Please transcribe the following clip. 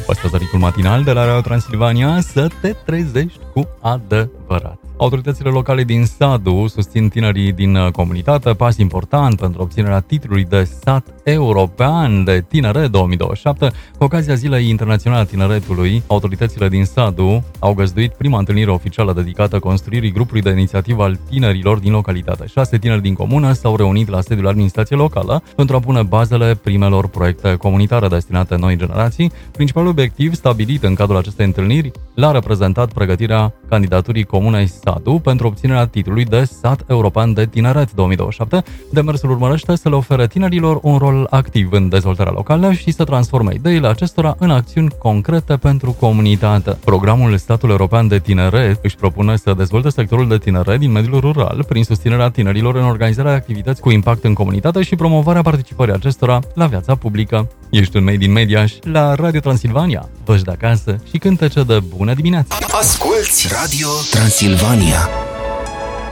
Păstătoricul matinal de la Radio Transilvania, să te trezești cu adevărat. Autoritățile locale din Sadu susțin tinerii din comunitate, pas important pentru obținerea titlului de sat european de tineret 2027. Cu ocazia Zilei Internaționale a Tineretului, autoritățile din Sadu au găzduit prima întâlnire oficială dedicată construirii grupului de inițiativă al tinerilor din localitate. 6 tineri din comună s-au reunit la sediul administrației locală pentru a pune bazele primelor proiecte comunitare destinate noi generații. Principalul obiectiv stabilit în cadrul acestei întâlniri l-a reprezentat pregătirea candidaturii comunei Sadu pentru obținerea titlului de sat european de tineret 2027. Demersul urmărește să le ofere tinerilor un rol activ în dezvoltarea locală și să transforme ideile acestora în acțiuni concrete pentru comunitate. Programul Statul European de Tineret își propune să dezvolte sectorul de tineret din mediul rural prin susținerea tinerilor în organizarea de activități cu impact în comunitate și promovarea participării acestora la viața publică. Ești un Made in Mediaș la Radio Transilvania. Văși de acasă și cântece de bună dimineața! Asculți Radio Transilvania.